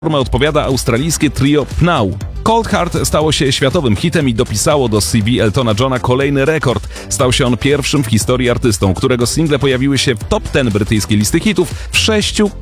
formę odpowiada australijskie trio Pnau. Cold Heart stało się światowym hitem i dopisało do CV Eltona Johna kolejny rekord. Stał się on pierwszym w historii artystą, którego single pojawiły się w top 10 brytyjskiej listy hitów w 6